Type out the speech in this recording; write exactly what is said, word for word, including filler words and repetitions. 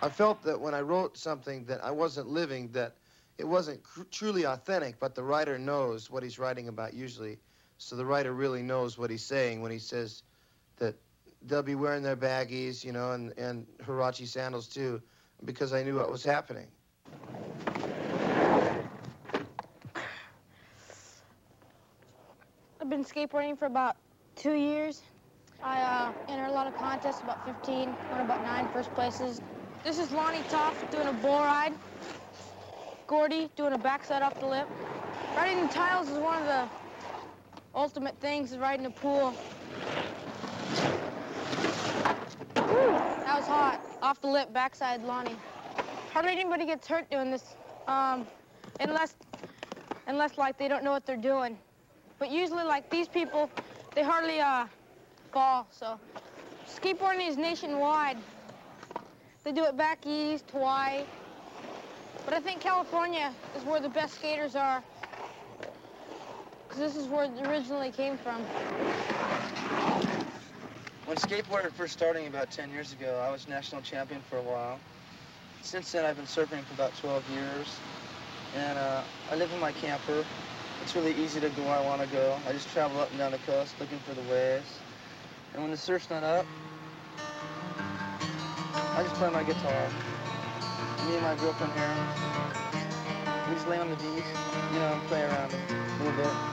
I felt that when I wrote something that I wasn't living, that it wasn't cr- truly authentic, but the writer knows what he's writing about usually. So the writer really knows what he's saying when he says that they'll be wearing their baggies, you know, and, and Huarache sandals too, because I knew what was happening. I've been skateboarding for about two years. I uh, entered a lot of contests, about fifteen, won about nine first places. This is Lonnie Toff doing a bull ride. Gordy doing a backside off the lip. Riding the tiles is one of the ultimate things, is riding a pool. Woo, that was hot. Off the lip, backside Lonnie. Hardly anybody gets hurt doing this, um, unless, unless like they don't know what they're doing. But usually, like these people, they hardly uh, fall. So skateboarding is nationwide. They do it back east, Hawaii. But I think California is where the best skaters are, because this is where it originally came from. When skateboarding first starting about ten years ago, I was national champion for a while. Since then, I've been surfing for about twelve years. And uh, I live in my camper. It's really easy to go where I want to go. I just travel up and down the coast looking for the waves. And when the surf's not up, I just play my guitar. Me and my girlfriend here, we just lay on the beach, you know, and play around a little bit.